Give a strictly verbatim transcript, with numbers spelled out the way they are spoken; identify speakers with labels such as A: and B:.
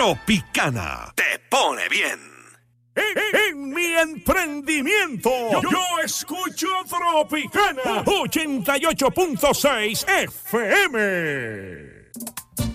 A: Tropicana te pone bien.
B: En, en mi emprendimiento, yo, yo escucho Tropicana ochenta y ocho punto seis F M.